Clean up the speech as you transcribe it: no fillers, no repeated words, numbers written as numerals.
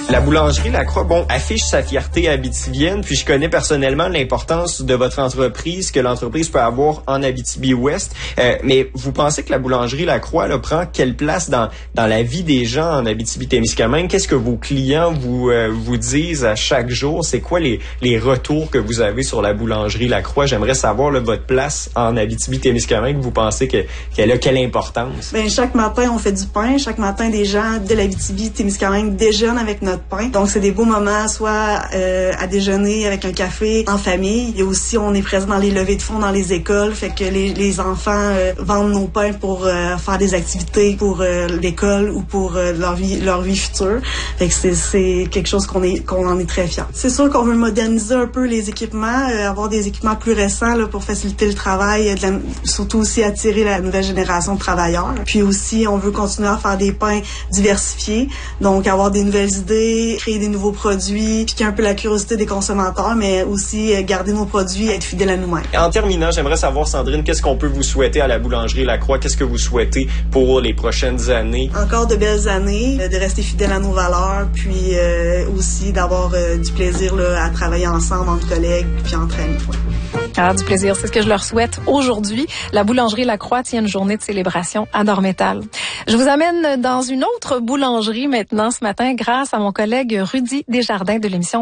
La boulangerie La Croix, affiche sa fierté abitibienne, puis je connais personnellement l'importance de votre entreprise, que l'entreprise peut avoir en Abitibi-Ouest. Mais vous pensez que la boulangerie La Croix là, prend quelle place dans la vie des gens en Abitibi-Témiscamingue? Qu'est-ce que vos clients vous disent à chaque jour? C'est quoi les retours que vous avez sur la boulangerie La Croix? J'aimerais savoir là, votre place en Abitibi-Témiscamingue. Vous pensez qu'elle a quelle importance? Chaque matin, on fait du pain. Chaque matin, des gens de l'Abitibi-Témiscamingue déjeunent avec notre pain. Donc, c'est des beaux moments, soit à déjeuner avec un café en famille. Et aussi, on est présent dans les levées de fonds dans les écoles. Fait que les enfants vendent nos pains pour faire des activités pour l'école ou pour leur vie future. Fait que c'est quelque chose qu'on en est très fiers. C'est sûr qu'on veut moderniser un peu les équipements, avoir des équipements plus récents là, pour faciliter le travail, surtout aussi attirer la nouvelle génération de travailleurs. Puis aussi, on veut continuer à faire des pains diversifiés, donc avoir des nouvelles idées, créer des nouveaux produits, piquer un peu la curiosité des consommateurs, mais aussi garder nos produits et être fidèles à nous-mêmes. En terminant, j'aimerais savoir, Sandrine, qu'est-ce qu'on peut vous souhaiter à la boulangerie La Croix? Qu'est-ce que vous souhaitez pour les prochaines années? Encore de belles années, de rester fidèles à nos valeurs, puis aussi d'avoir du plaisir là, à travailler ensemble entre collègues puis entre amis. Alors, du plaisir, c'est ce que je leur souhaite aujourd'hui. La boulangerie La Croix tient une journée de célébration à Dormétal. Je vous amène dans une autre boulangerie maintenant ce matin grâce à mon collègue Rudy Desjardins de l'émission